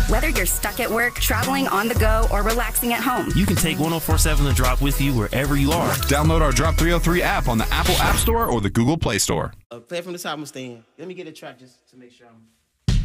Whether you're stuck at work, traveling on the go, or relaxing at home, you can take 104.7 The Drop with you wherever you are. Download our Drop 303 app on the Apple App Store or the Google Play Store. Play from the top, Mustaine. Let me get a track just to make sure I'm